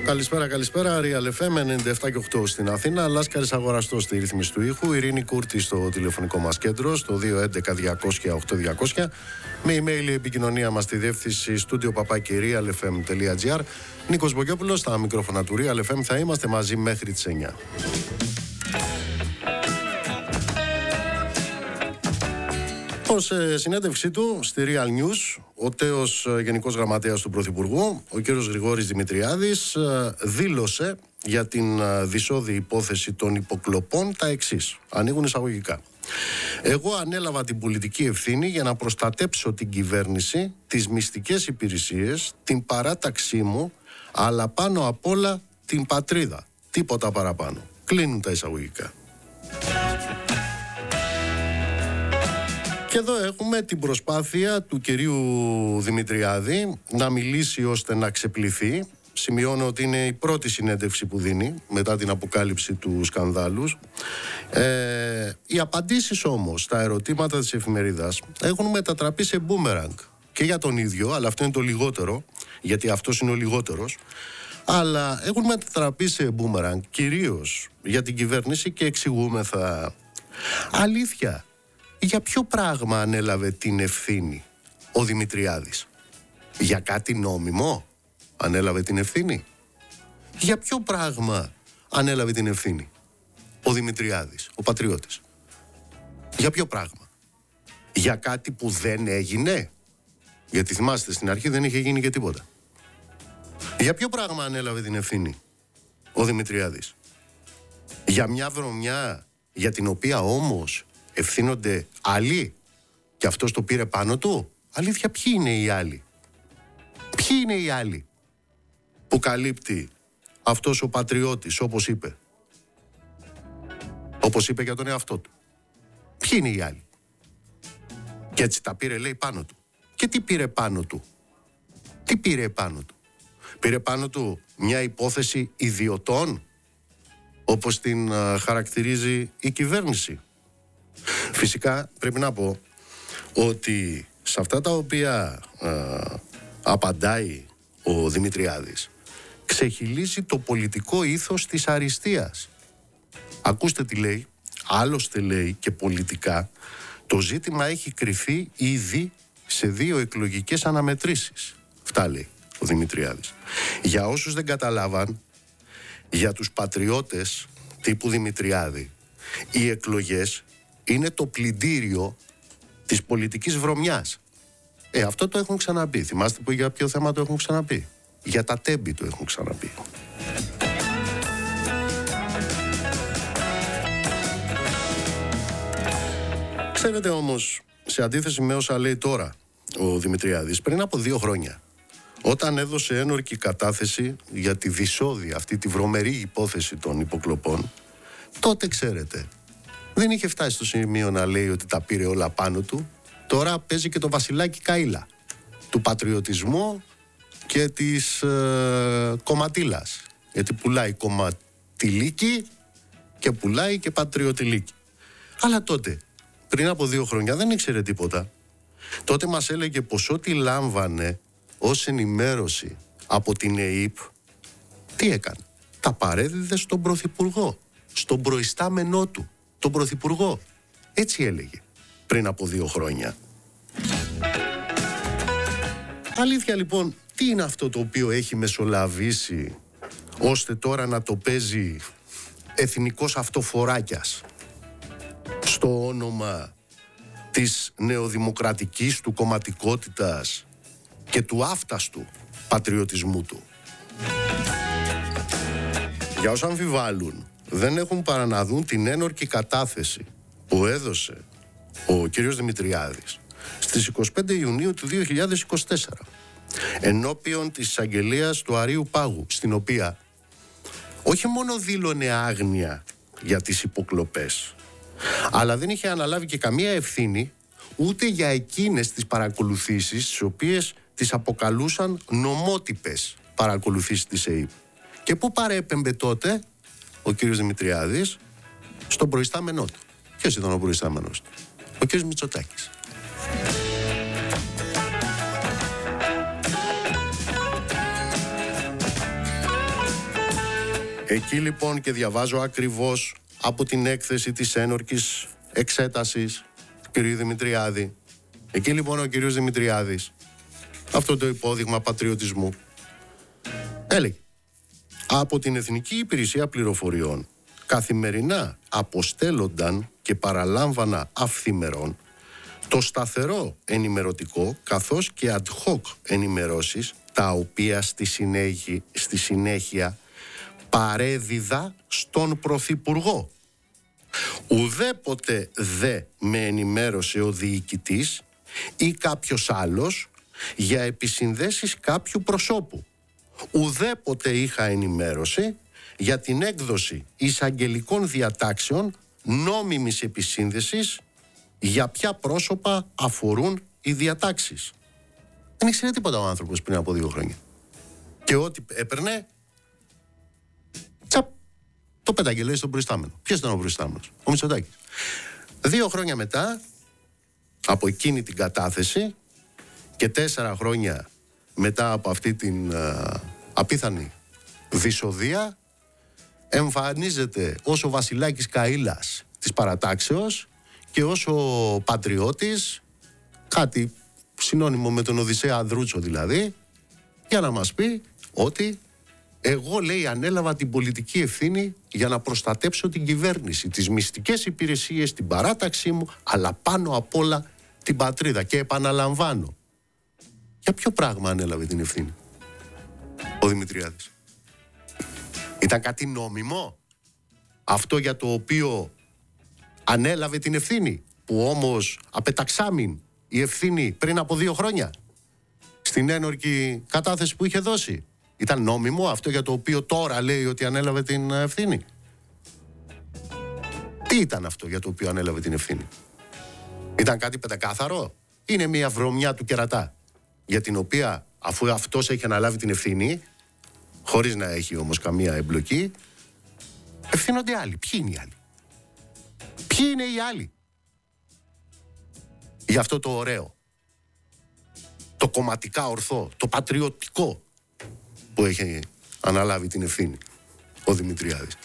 Καλησπέρα, καλησπέρα. Real FM 97 και 8 στην Αθήνα. Λάσκαρης Αγοραστός στη ρύθμιση του ήχου. Ειρήνη Κούρτη στο τηλεφωνικό μας κέντρο, στο 211-200-8200. Με email η επικοινωνία μας στη διεύθυνση studio@realfm.gr. Νίκος Μπογιόπουλος στα μικρόφωνα του Real FM. Θα είμαστε μαζί μέχρι τις 9. Σε συνέντευξή του στη Real News, ο τέος Γενικός Γραμματέας του Πρωθυπουργού, ο κ. Γρηγόρης Δημητριάδης, δήλωσε για την δυσόδη υπόθεση των υποκλοπών τα εξής. Ανοίγουν εισαγωγικά. Εγώ ανέλαβα την πολιτική ευθύνη για να προστατέψω την κυβέρνηση, τις μυστικές υπηρεσίες, την παράταξή μου, αλλά πάνω απ' όλα την πατρίδα. Τίποτα παραπάνω. Κλείνουν τα εισαγωγικά. Και εδώ έχουμε την προσπάθεια του κυρίου Δημητριάδη να μιλήσει ώστε να ξεπληθεί. Σημειώνω ότι είναι η πρώτη συνέντευξη που δίνει μετά την αποκάλυψη του σκανδάλου. Οι απαντήσεις όμως στα ερωτήματα της εφημερίδας έχουν μετατραπεί σε μπούμεραγκ. Και για τον ίδιο, αλλά αυτό είναι το λιγότερο, γιατί αυτός είναι ο λιγότερος. Αλλά έχουν μετατραπεί σε μπούμεραγκ κυρίως για την κυβέρνηση και εξηγούμεθα. Αλήθεια. Για ποιο πράγμα ανέλαβε την ευθύνη ο Δημητριάδης? Για κάτι νόμιμο ανέλαβε την ευθύνη? Για ποιο πράγμα ανέλαβε την ευθύνη ο Δημητριάδης, ο πατριώτης? Για ποιο πράγμα? Για κάτι που δεν έγινε? Γιατί θυμάστε, στην αρχή δεν είχε γίνει και τίποτα. Για ποιο πράγμα ανέλαβε την ευθύνη ο Δημητριάδης? Για μια βρωμιά για την οποία όμως ευθύνονται άλλοι και αυτός το πήρε πάνω του? Αλήθεια, ποιοι είναι οι άλλοι? Ποιοι είναι οι άλλοι που καλύπτει αυτός ο πατριώτης, όπως είπε? Όπως είπε για τον εαυτό του. Ποιοι είναι οι άλλοι? Και έτσι τα πήρε, λέει, πάνω του. Και τι πήρε πάνω του? Τι πήρε πάνω του? Πήρε πάνω του μια υπόθεση ιδιωτών, όπως την χαρακτηρίζει η κυβέρνηση? Φυσικά πρέπει να πω ότι σε αυτά τα οποία απαντάει ο Δημητριάδης ξεχυλίζει το πολιτικό ήθος της αριστείας. Ακούστε τι λέει. Άλλωστε, λέει, και πολιτικά το ζήτημα έχει κρυφεί ήδη σε 2 εκλογικές αναμετρήσεις. Αυτά λέει ο Δημητριάδης. Για όσους δεν καταλάβαν, για τους πατριώτες τύπου Δημητριάδη, οι εκλογές είναι το πλυντήριο της πολιτικής βρωμιάς. Αυτό το έχουν ξαναπεί. Θυμάστε που για ποιο θέμα το έχουν ξαναπεί? Για τα τέμπη το έχουν ξαναπεί. Ξέρετε όμως, σε αντίθεση με όσα λέει τώρα ο Δημητριάδης, πριν από 2 χρόνια, όταν έδωσε ένορκη κατάθεση για τη δυσόδη αυτή τη βρωμερή υπόθεση των υποκλοπών, τότε, ξέρετε, δεν είχε φτάσει στο σημείο να λέει ότι τα πήρε όλα πάνω του. Τώρα παίζει και το βασιλάκι Καΐλα του πατριωτισμού και της κομματίλας. Γιατί πουλάει κομματιλίκι και πουλάει και πατριωτιλίκι. Αλλά τότε, πριν από 2 χρόνια, δεν ήξερε τίποτα. Τότε μας έλεγε πως ό,τι λάμβανε ως ενημέρωση από την ΕΕΠ, τι έκανε? Τα παρέδιδε στον Πρωθυπουργό, στον προϊστάμενό του, τον Πρωθυπουργό. Έτσι έλεγε πριν από 2 χρόνια. Αλήθεια λοιπόν, τι είναι αυτό το οποίο έχει μεσολαβήσει ώστε τώρα να το παίζει εθνικός αυτοφοράκιας στο όνομα της νεοδημοκρατικής του κομματικότητας και του άφταστου πατριωτισμού του? Για όσοι αμφιβάλλουν, δεν έχουν παρά να δουν την ένορκη κατάθεση που έδωσε ο κύριος Δημητριάδης στις 25 Ιουνίου του 2024 ενώπιον της εισαγγελίας του Αρείου Πάγου, στην οποία όχι μόνο δήλωνε άγνοια για τις υποκλοπές, αλλά δεν είχε αναλάβει και καμία ευθύνη ούτε για εκείνες τις παρακολουθήσεις τις οποίες τις αποκαλούσαν νομότυπες παρακολουθήσεις της ΕΕΠ. Και πού παρέπεμπε τότε ο κύριος Δημητριάδης? Στον προϊστάμενό του. Ποιος ήταν ο προϊστάμενος του? Ο κύριος Μητσοτάκης. Εκεί λοιπόν και διαβάζω ακριβώς από την έκθεση της ένορκης εξέτασης του κ. Δημητριάδη. Εκεί λοιπόν ο κ. Δημητριάδης, αυτό το υπόδειγμα πατριωτισμού, έλεγε: από την Εθνική Υπηρεσία Πληροφοριών καθημερινά αποστέλλονταν και παραλάμβανα αυθημερών το σταθερό ενημερωτικό καθώς και ad hoc ενημερώσεις, τα οποία στη συνέχεια παρέδιδα στον Πρωθυπουργό. Ουδέποτε δε με ενημέρωσε ο διοικητής ή κάποιος άλλος για επισυνδέσεις κάποιου προσώπου. Ουδέποτε είχα ενημέρωση για την έκδοση εισαγγελικών διατάξεων νόμιμης επισύνδεσης για ποια πρόσωπα αφορούν οι διατάξεις. Δεν ήξερε τίποτα ο άνθρωπος πριν από 2 χρόνια. Και ό,τι έπαιρνε, τσαπ, το πέταγε, λέει, στον προϊστάμενο. Ποιος ήταν ο προϊστάμενος? Ο Μητσοτάκης. 2 χρόνια μετά, από εκείνη την κατάθεση και 4 χρόνια μετά από αυτή την απίθανη δυσοδεία, εμφανίζεται ως ο Βασιλάκης Καΐλας της παρατάξεως και ως ο πατριώτης, κάτι συνώνυμο με τον Οδυσσέα Ανδρούτσο δηλαδή, για να μας πει ότι εγώ, λέει, ανέλαβα την πολιτική ευθύνη για να προστατέψω την κυβέρνηση, τις μυστικές υπηρεσίες, την παράταξή μου, αλλά πάνω απ' όλα την πατρίδα. Και επαναλαμβάνω, για ποιο πράγμα ανέλαβε την ευθύνη ο Δημητριάδης? Ήταν κάτι νόμιμο αυτό για το οποίο ανέλαβε την ευθύνη, που όμως απεταξάμην η ευθύνη πριν από 2 χρόνια στην ένορκη κατάθεση που είχε δώσει? Ήταν νόμιμο αυτό για το οποίο τώρα λέει ότι ανέλαβε την ευθύνη? Τι ήταν αυτό για το οποίο ανέλαβε την ευθύνη? Ήταν κάτι πεντακάθαρο? Είναι μια βρωμιά του κερατά, για την οποία, αφού αυτός έχει αναλάβει την ευθύνη, χωρίς να έχει όμως καμία εμπλοκή, ευθύνονται άλλοι. Ποιοι είναι οι άλλοι? Ποιοι είναι οι άλλοι για αυτό το ωραίο, το κομματικά ορθό, το πατριωτικό που έχει αναλάβει την ευθύνη ο Δημητριάδης?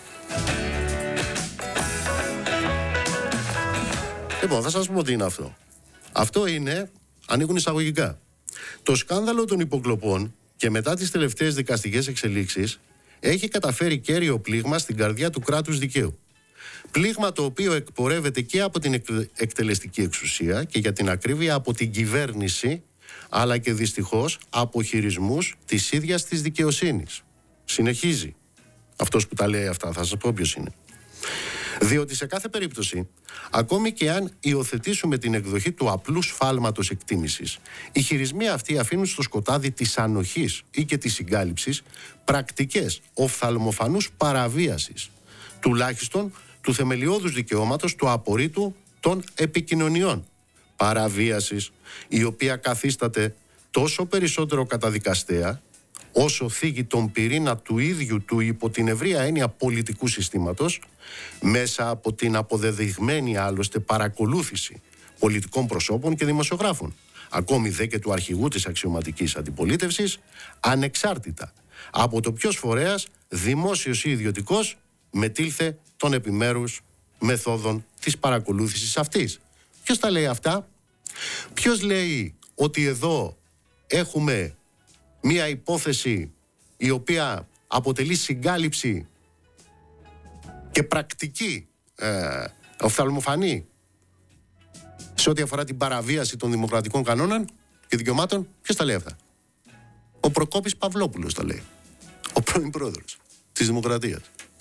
Λοιπόν, θα σας πω τι είναι αυτό. Αυτό είναι, ανοίγουν εισαγωγικά, το σκάνδαλο των υποκλοπών, και μετά τις τελευταίες δικαστικές εξελίξεις έχει καταφέρει κέριο πλήγμα στην καρδιά του κράτους δικαίου. Πλήγμα το οποίο εκπορεύεται και από την εκτελεστική εξουσία και, για την ακρίβεια, από την κυβέρνηση, αλλά και δυστυχώς από χειρισμούς της ίδιας της δικαιοσύνης. Συνεχίζει αυτός που τα λέει αυτά, θα σας πω ποιος είναι. Διότι σε κάθε περίπτωση, ακόμη και αν υιοθετήσουμε την εκδοχή του απλού σφάλματος εκτίμησης, οι χειρισμοί αυτοί αφήνουν στο σκοτάδι της ανοχής ή και της συγκάλυψης πρακτικές οφθαλμοφανούς παραβίασης, τουλάχιστον του θεμελιώδους δικαιώματος του απορρίτου των επικοινωνιών. Παραβίασης η οποία καθίσταται τόσο περισσότερο καταδικαστέα όσο θίγει τον πυρήνα του ίδιου του υπό την ευρεία έννοια πολιτικού συστήματος, μέσα από την αποδεδειγμένη άλλωστε παρακολούθηση πολιτικών προσώπων και δημοσιογράφων, ακόμη δε και του αρχηγού της αξιωματικής αντιπολίτευσης, ανεξάρτητα από το ποιος φορέας, δημόσιος ή ιδιωτικός, μετήλθε των επιμέρους μεθόδων της παρακολούθησης αυτής. Ποιος τα λέει αυτά? Ποιος λέει ότι εδώ έχουμε μία υπόθεση η οποία αποτελεί συγκάλυψη και πρακτική οφθαλμοφανή σε ό,τι αφορά την παραβίαση των δημοκρατικών κανόνων και δικαιωμάτων? Ποιος τα λέει αυτά? Ο Προκόπης Παυλόπουλος τα λέει, ο πρώην πρόεδρος της Δημοκρατίας.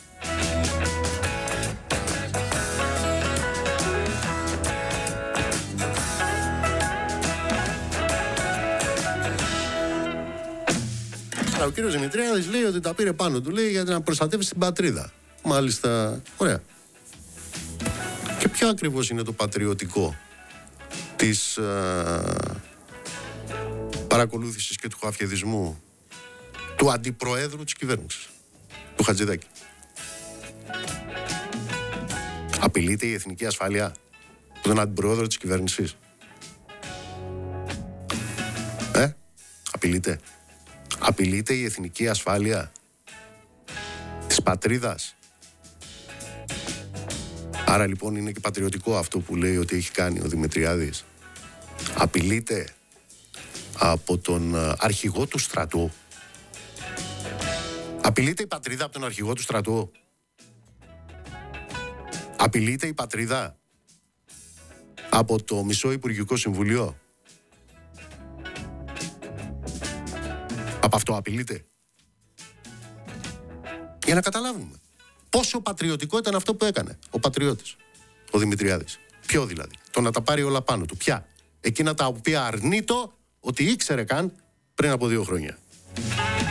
Ο κύριος Δημητριάδης λέει ότι τα πήρε πάνω του, λέει, για να προστατεύσει την πατρίδα. Μάλιστα, ωραία. Και ποιο ακριβώς είναι το πατριωτικό της παρακολούθησης και του χαφιεδισμού του αντιπροέδρου της κυβέρνησης, του Χατζηδάκη? Απειλείται η εθνική ασφάλεια του τον αντιπροέδρο της κυβέρνησης? Απειλείται? Απειλείται η εθνική ασφάλεια της της πατρίδας. Άρα λοιπόν είναι και πατριωτικό αυτό που λέει ότι έχει κάνει ο Δημητριάδης. Απειλείται από τον αρχηγό του στρατού. Απειλείται η πατρίδα από τον αρχηγό του στρατού. Απειλείται η πατρίδα από το μισό Υπουργικό Συμβουλίο. Από αυτό απειλείται. Για να καταλάβουμε πόσο πατριωτικό ήταν αυτό που έκανε ο πατριώτης, ο Δημητριάδης. Ποιο δηλαδή? Το να τα πάρει όλα πάνω του. Ποια? Εκείνα τα οποία αρνείτο ότι ήξερε καν πριν από 2 χρόνια.